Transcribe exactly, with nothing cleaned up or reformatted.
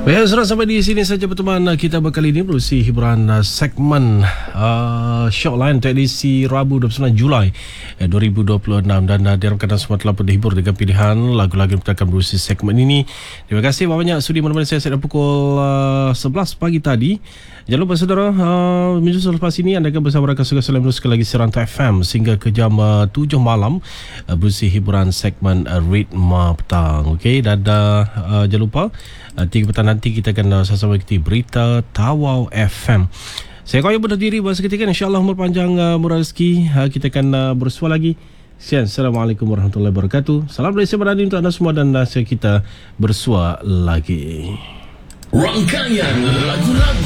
Baik, saudara, sampai di sini saja pertemuan kita berkali ini berusi hiburan uh, segmen uh, Shockline untuk edisi Rabu dua puluh sembilan Julai eh, dua ribu dua puluh enam, dan uh, diharapkan semua telah pun dihibur dengan pilihan lagu-lagu yang kita akan berusi segmen ini. Terima kasih banyak sudi menemani saya sejak pukul uh, sebelas pagi tadi. Jangan lupa saudara, uh, minggu selepas ini anda akan bersama rakan Suka Salam sekali lagi Siaran F M sehingga ke jam uh, tujuh malam uh, berusi hiburan segmen uh, Ritma Petang. Okey, dan uh, uh, jangan lupa uh, tiga petang nanti kita akan uh, sama-sama ikuti berita Tawau F M. Saya kau yang berdiri buat seketika, insyaAllah umur panjang, uh, murah rezeki. uh, Kita akan uh, bersua lagi. Sekian, Assalamualaikum warahmatullahi wabarakatuh. Salam dari saya berani untuk anda semua, dan uh, kita bersua lagi. Rangkaian lagu-lagu